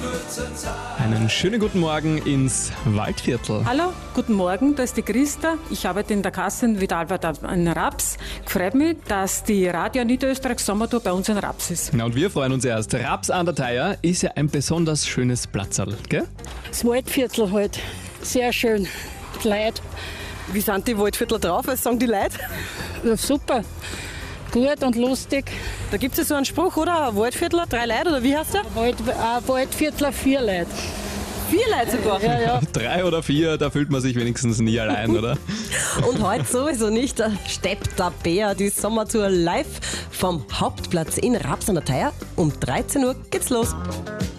Einen schönen guten Morgen ins Waldviertel. Hallo, guten Morgen, da ist die Christa. Ich arbeite in der Kasse in Vitalbad in Raps. Gefreut mich, dass die Radio Niederösterreich Sommertour bei uns in Raps ist. Na, und wir freuen uns erst. Raps an der Theier ist ja ein besonders schönes Platzerl, gell? Das Waldviertel halt. Sehr schön. Die Leute. Wie sind die Waldviertler drauf? Was sagen die Leute? Ja, super. Gut und lustig. Da gibt es ja so einen Spruch, oder? Ein Waldviertler, 3 Leute, oder wie heißt der? Waldviertler, 4 Leute. 4 Leute sogar. Ja. 3 oder 4, da fühlt man sich wenigstens nie allein, oder? Und heute sowieso nicht. Da steppt der Bär, die Sommertour live vom Hauptplatz in Raps an der Theier. Um 13 Uhr geht's los.